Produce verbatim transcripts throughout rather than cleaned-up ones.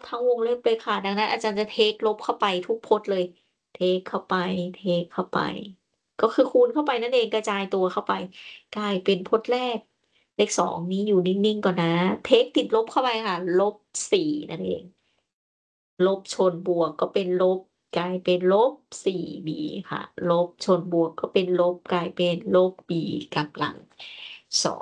ทั้งวงเล็บเลยค่ะ ดังนั้นอาจารย์จะเทกลบเข้าไปทุกพจน์เลย เทกเข้าไป เทกเข้าไป ก็คือคูณเข้าไปนั่นเอง กระจายตัวเข้าไป กลายเป็นพจน์แรก เลข สอง นี้อยู่นิ่ง ๆ ก่อนนะ เทกติดลบเข้าไปค่ะ ลบสี่ นั่นเอง ลบชนบวกก็เป็นลบ กลายเป็น ลบสี่ b ค่ะ ลบชนบวกก็เป็นลบ กลายเป็น ลบ b กำลัง สอง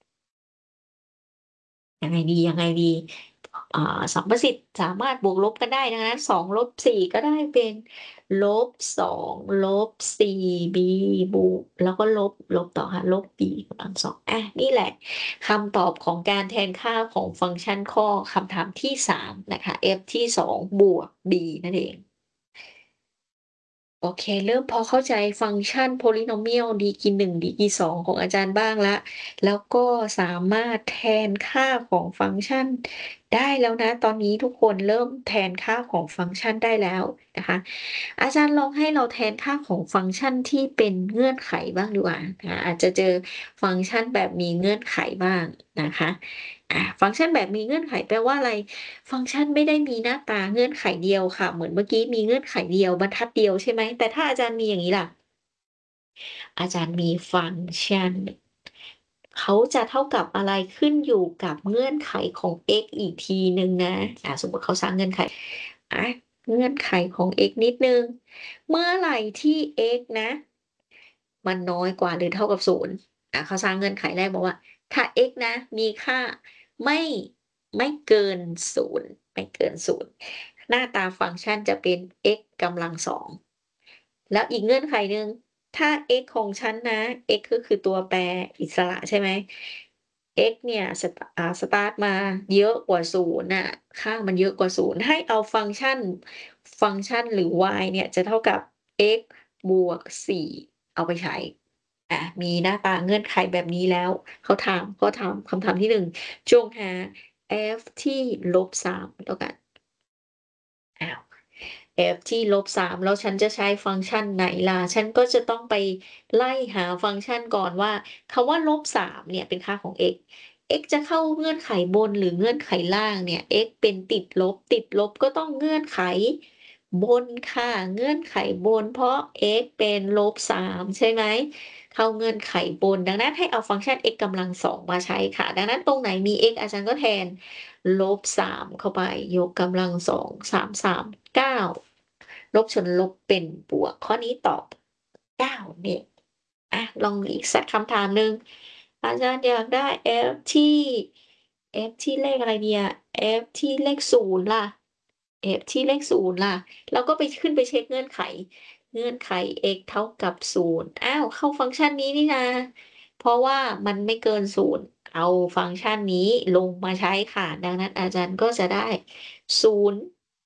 ยังไงดี ๆ อ่า สัมประสิทธิ์สามารถบวกลบกันได้ ดังนั้น สอง ลบ สี่ ก็ได้เป็น ลบสอง ลบสี่ b บวก แล้วก็ลบ ลบต่อค่ะ ลบ b กำลัง สอง อา นี่แหละคำตอบของการแทนค่าของฟังก์ชันข้อคำถามที่ สาม นะคะ f ที่ สอง บวก b นั่นเอง โอเค เริ่มพอเข้าใจฟังก์ชัน Polynomial ดีกรี หนึ่ง ดีกรี สอง ของอาจารย์บ้างแล้ว แล้วก็สามารถแทนค่าของฟังก์ชันได้แล้วนะ ตอนนี้ทุกคนเริ่มแทนค่าของฟังก์ชันได้แล้วนะคะ อาจารย์ลองให้เราแทนค่าของฟังก์ชันที่เป็นเงื่อนไขบ้างดีกว่า อ่า อาจจะเจอฟังก์ชันแบบมีเงื่อนไขบ้างนะคะ อ่า ฟังก์ชันแบบมีเงื่อนไขแปลว่าอะไร? ฟังก์ชันไม่ได้มีหน้าตาเงื่อนไขเดียวค่ะ เหมือนเมื่อกี้มีเงื่อนไขเดียว บรรทัดเดียวใช่ไหม? แต่ถ้าอาจารย์มีอย่างงี้ล่ะ อาจารย์มีฟังก์ชัน เขาจะเท่ากับอะไร? ขึ้นอยู่กับเงื่อนไขของ x อีกทีหนึ่งนะ อ่า สมมุติเขาสร้างเงื่อนไข อา เงื่อนไขของ x นิดหนึ่ง เมื่อไหร่ที่ x นะ มันน้อยกว่าหรือเท่ากับ ศูนย์ อ่า เขาสร้างเงื่อนไขแรกบอกว่า ถ้า x นะมีค่าไม่ ไม่เกิน ศูนย์ ไม่เกิน ศูนย์ หน้าตาฟังก์ชันจะเป็น x กำลัง สอง แล้วอีกเงื่อนไขหนึ่ง ถ้า x ของฉันนะ x ก็คือตัวแปรอิสระใช่ไหม? x เนี่ย สต อ่า สตาร์ตมาเยอะกว่า ศูนย์ น่ะ ค่ามันเยอะกว่า ศูนย์ ให้เอาฟังก์ชัน ฟังก์ชันหรือ y เนี่ยจะเท่ากับ x บวก สี่ เอาไปใช้ อา มีหน้าตาเงื่อนไขแบบนี้แล้ว เขาถาม เขาถามคำถามที่ หนึ่ง จงหา f ที่ ลบสาม เท่ากัน อ้าว f ที่ ลบสาม แล้วฉันจะใช้ฟังก์ชันไหนล่ะ? ฉันก็จะต้องไปไล่หาฟังก์ชันก่อนว่า คำว่า ลบสาม เนี่ยเป็นค่าของ x x จะเข้าเงื่อนไขบนหรือเงื่อนไขล่างเนี่ย x เป็นติดลบ ติดลบก็ต้องเงื่อนไขบนค่ะ เงื่อนไขบน เพราะ x เป็น ลบสาม ใช่ไหม? เข้าเงื่อนไขบน ดังนั้นให้เอาฟังก์ชัน x กำลัง สอง มาใช้ค่ะ ดังนั้นตรงไหนมี x อาจารย์ก็แทน ลบสาม เข้าไป ยกกำลัง สอง สาม สาม เก้า ลบชนลบเป็นบวก ข้อนี้ตอบ เก้า เนี่ย อะ ลองอีกสักคำถามหนึ่ง อาจารย์อยากได้ f ที่ f ที่เลขอะไรดีอะ f ที่เลข ศูนย์ ล่ะ f ที่เลข ศูนย์ ล่ะ เราก็ไป ขึ้นไปเช็กเงื่อนไข เงื่อนไข x เท่ากับ ศูนย์ อ้าว เข้าฟังก์ชันนี้นี่นา เพราะว่ามันไม่เกิน ศูนย์ เอาฟังก์ชันนี้ลงมาใช้ค่ะ ดังนั้นอาจารย์ก็จะได้ ศูนย์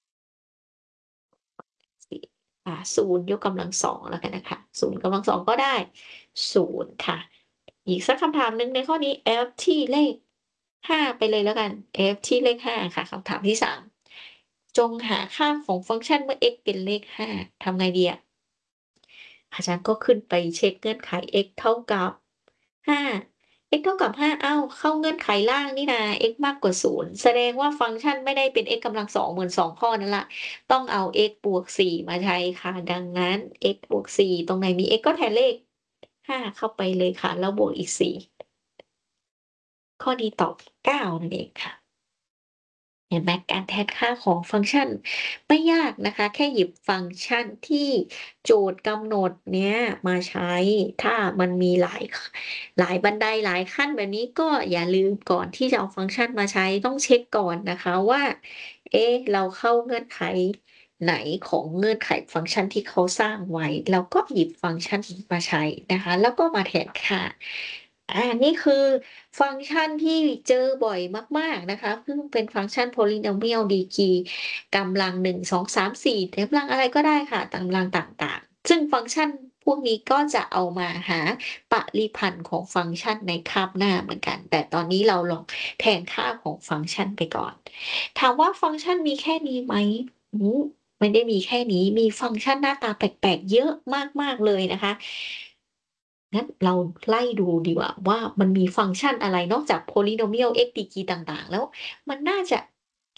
สิ อ่า ศูนย์ ยกกำลัง สอง แล้วกันนะคะ ศูนย์ กำลัง สอง ก็ได้ ศูนย์ ค่ะ อีกสักคำถามหนึ่งในข้อนี้ f ที่เลข ห้า ไปเลยแล้วกัน f ที่เลข ห้า ค่ะ คำถามที่ สาม จงหาค่าของฟังก์ชันเมื่อ x เป็นเลข ห้า ทำไงดีอะ? อาจารย์ก็ขึ้นไปเช็กเงื่อนไข x เท่ากับ ห้า x เท่ากับ ห้า อ้าว เข้าเงื่อนไขล่างนี่นา x มากกว่า ศูนย์ แสดงว่าฟังก์ชันไม่ได้เป็น x กำลัง สอง เหมือน สอง ข้อนั้นล่ะ ต้องเอา x บวก สี่ มาใช้ค่ะ ดังนั้น x บวก สี่ ตรงไหนมี x ก็แทนเลข ห้า เข้าไปเลยค่ะ แล้วบวกอีก สี่ ข้อนี้ตอบ เก้า นั่นเองค่ะ เห็นไหม การแทนค่าของฟังก์ชันไม่ยากนะคะ แค่หยิบฟังก์ชันที่โจทย์กำหนดเนี้ยมาใช้ ถ้ามันมีหลาย ข หลายบันไดหลายขั้นแบบนี้ ก็อย่าลืมก่อนที่จะเอาฟังก์ชันมาใช้ ต้องเช็กก่อนนะคะว่า เอ๊ะ เราเข้าเงื่อนไขไหนของเงื่อนไขฟังก์ชันที่เขาสร้างไว้ เราก็หยิบฟังก์ชันนี้มาใช้นะคะ แล้วก็มาแทนค่า อา นี่คือฟังก์ชันที่เจอบ่อยมาก ๆ นะคะ ซึ่งเป็นฟังก์ชัน Polynomial ดีกรีกำลัง หนึ่ง สอง สาม สี่ กำลังอะไรก็ได้ค่ะ กำลังต่าง ๆ ซึ่งฟังก์ชันพวกนี้ก็จะเอามาหาปริพันธ์ของฟังก์ชันในคาบหน้าเหมือนกัน แต่ตอนนี้เราลองแทนค่าของฟังก์ชันไปก่อน ถามว่าฟังก์ชันมีแค่นี้ไหม? อืม ไม่ได้มีแค่นี้ มีฟังก์ชันหน้าตาแปลก ๆ เยอะมาก ๆ เลยนะคะ งั้นเราไล่ดูดีกว่าว่า มันมีฟังก์ชันอะไรนอกจาก Polynomial x ดีกรีต่าง ๆ แล้วมันน่าจะ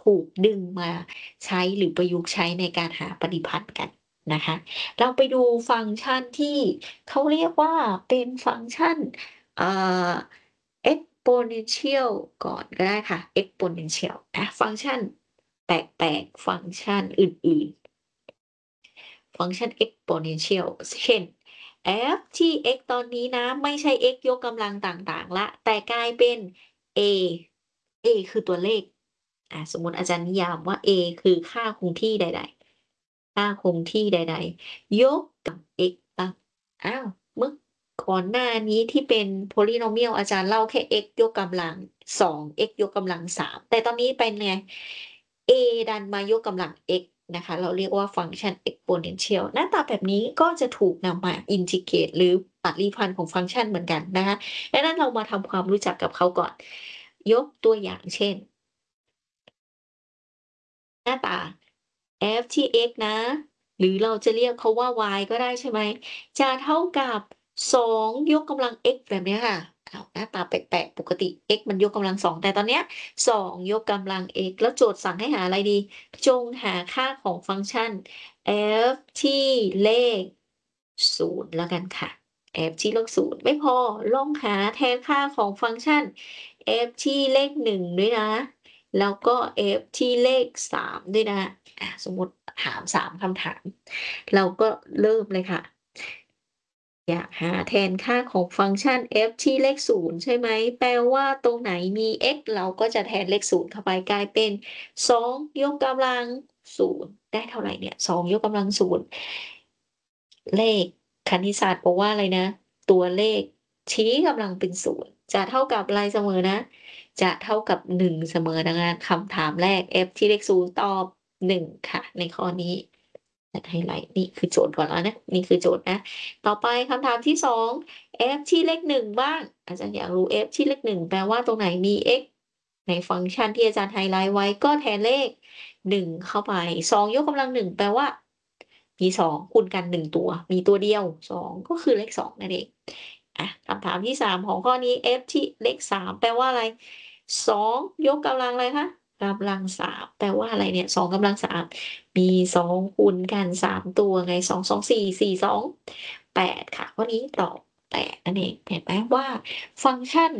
ถูกดึงมาใช้หรือประยุกต์ใช้ในการหาปฏิพันธ์กันนะคะ เราไปดูฟังก์ชันที่เขาเรียกว่าเป็นฟังก์ชัน อ่า exponential ก่อนก็ได้ค่ะ exponential นะฟังก์ชันแปลกๆฟังก์ชันอื่นๆ ฟังก์ชัน exponential เช่น f ที่ x ตอนนี้นะไม่ใช่ x ยกกำลังต่างๆแล้วแต่กลายเป็น a a คือตัวเลขอ่าสมมุติอาจารย์นิยามว่า a คือค่าคงที่ใดๆค่าคงที่ใดๆยกกับ x บ้างอ้าวเมื่อก่อนหน้านี้ที่เป็น polynomial อาจารย์เล่าแค่ x ยกกำลังสอง x ยกกำลังสามแต่ตอนนี้เป็นไง a ดันมายกกำลัง x นะคะเราเรียกว่าฟังก์ชัน exponential หน้าตาแบบนี้ก็จะถูกนำมาอินทิเกรตหรือปริพันธ์ของฟังก์ชันเหมือนกันนะคะดังนั้นเรามาทำความรู้จักกับเขาก่อนยกตัวอย่างเช่น หน้าตา f ที่ x นะหรือเราจะเรียกเขาว่า y ก็ได้ใช่ไหมจะเท่ากับสองยกกำลัง x แบบเนี้ยค่ะอ้าวหน้าตาแปลกๆปกติ x มันยกกำลังสองแต่ตอนเนี้ยสองยกกำลัง x แล้วโจทย์สั่งให้หาอะไรดีจงหาค่าของฟังก์ชัน f ที่เลขศูนย์แล้วกันค่ะ f ที่เลขศูนย์ไม่พอลองหาแทนค่าของฟังก์ชัน f ที่เลขหนึ่งด้วยนะ แล้วก็ f ที่เลขสามด้วยนะอ่าสมมุติถามสามคำถาม เราก็เริ่มเลยค่ะ อยากหาแทนค่าของฟังก์ชัน f ที่เลขศูนย์ใช่ไหม แปลว่าตรงไหนมี x เราก็จะแทนเลขศูนย์เข้าไปกลายเป็นสองยกกำลังศูนย์ได้เท่าไรเนี่ยสองยกกำลังศูนย์เลขคณิตศาสตร์บอกว่าอะไรนะ ตัวเลขชี้กำลังเป็นศูนย์จะเท่ากับอะไรเสมอนะ จะเท่ากับหนึ่งเสมอดังนั้นคำถามแรก f ที่เลขศูนย์ตอบหนึ่งค่ะในข้อนี้จัดไฮไลต์นี่คือโจทย์ก่อนแล้วนะนี่คือโจทย์นะ ต่อไปคำถามที่สอง f ที่เลขหนึ่งบ้างอาจารย์อยากรู้ f ที่เลขหนึ่งแปลว่าตรงไหนมี x ในฟังก์ชันที่อาจารย์ไฮไลต์ไว้ก็แทนเลขหนึ่งเข้าไปสองยกกำลังหนึ่งแปลว่ามีสองคูณกันหนึ่งตัวมีตัวเดียวสองก็คือเลขสองนั่นเองอะคำถามที่สามของข้อนี้ f ที่เลขสามแปลว่าอะไรสองยกกำลังอะไรคะกำลังสามแปลว่าอะไรเนี่ยสองกำลังสามมีสองคูณกันสามตัวไงสอง สอง สี่ สี่ สอง แปดค่ะข้อนี้ตอบแปดนั่นเองเห็นไหมว่าฟังก์ชัน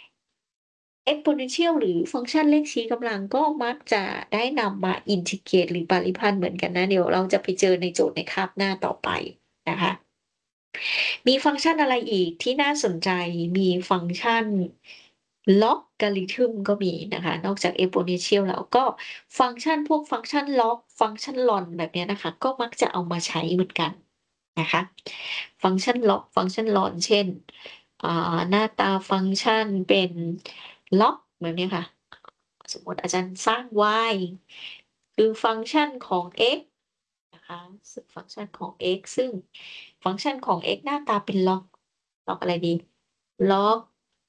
exponential หรือฟังก์ชันเลขชี้กำลังก็มักจะได้นำมาอินทิเกรตหรือปริพันธ์เหมือนกันนะเดี๋ยวเราจะไปเจอในโจทย์ในคาบหน้าต่อไปนะคะมีฟังก์ชันอะไรอีกที่น่าสนใจมีฟังก์ชัน logarithm ก็มีนะคะนอกจาก exponential แล้วก็ฟังก์ชันพวกฟังก์ชัน log ฟังก์ชัน ln แบบเนี้ยนะคะก็มักจะเอามาใช้เหมือนกันนะคะฟังก์ชัน log ฟังก์ชัน ln เช่นอ่าหน้าตาฟังก์ชันเป็น log แบบนี้ค่ะสมมติอาจารย์สร้าง y คือฟังก์ชันของ x นะคะซึ่งฟังก์ชันของ x ซึ่งฟังก์ชันของ x หน้าตาเป็น log log อะไรดี log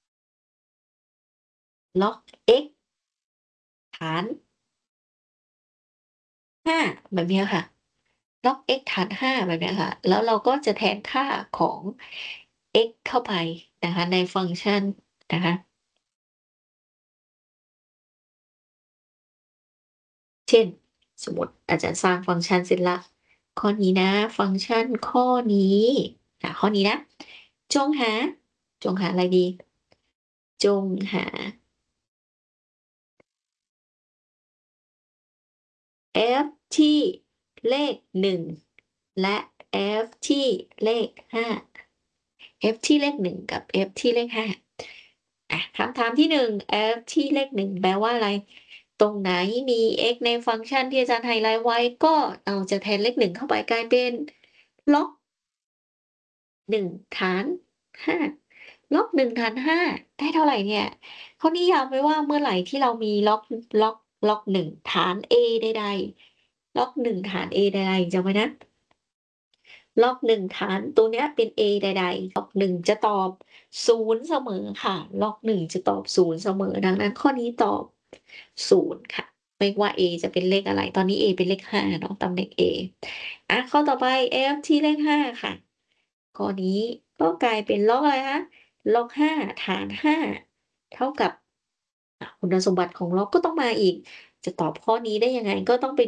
log x ฐานห้าแบบเนี้ยค่ะ log x ฐานห้าแบบเนี้ยค่ะแล้วเราก็จะแทนค่าของ x เข้าไปนะคะในฟังก์ชันนะคะ เช่นสมมติอาจารย์สร้างฟังก์ชันเสร็จแล้วข้อนี้นะฟังก์ชันข้อนี้อ่าข้อนี้นะจงหาจงหาอะไรดีจงหา f ที่เลขหนึ่งและ f ที่เลขห้า f ที่เลขหนึ่งกับ f ที่เลขห้าอะคำถามที่หนึ่ง f ที่เลขหนึ่งแปลว่าอะไรตรงไหนมี x ในฟังก์ชันที่อาจารย์ไฮไลต์ไว้ก็เราจะแทนเลขหนึ่งเข้าไปกลายเป็น log หนึ่งฐานห้าล็อกหนึ่งฐานห้าได้เท่าไรเนี่ยเขานิยามไว้ว่าเมื่อไหร่ที่เรามีล็อกล็อกล็อกหนึ่งฐาน A ใดๆล็อกหนึ่งฐาน A ใดๆจำไว้นะล็อกหนึ่งฐานตัวเนี้ยเป็น A ใดๆล็อกหนึ่งจะตอบศูนย์เสมอค่ะล็อกหนึ่งจะตอบศูนย์เสมอดังนั้นข้อนี้ตอบศูนย์ค่ะไม่ว่า A จะเป็นเลขอะไรตอนนี้ A เป็นเลขห้าเนาะตำแหน่ง A อะข้อต่อไป F ที่เลขห้าค่ะ ข้อนี้ก็กลายเป็นล็อกอะไรคะล็อกห้าฐานห้าเท่ากับอ่าคุณสมบัติของล็อกก็ต้องมาอีกจะตอบข้อนี้ได้ยังไง ก็ต้องไป